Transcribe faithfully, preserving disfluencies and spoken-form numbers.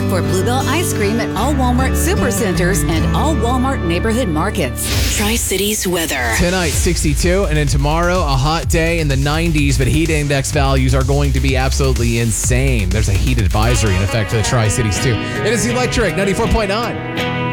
for Bluebell Ice Cream at all Walmart Supercenters and all Walmart neighborhood markets. Tri-Cities weather. Tonight, sixty-two, and then tomorrow, a hot day in the nineties, but heat index values are going to be absolutely insane. There's a heat advisory in effect for the Tri-Cities, too. It is Electric ninety-four point nine.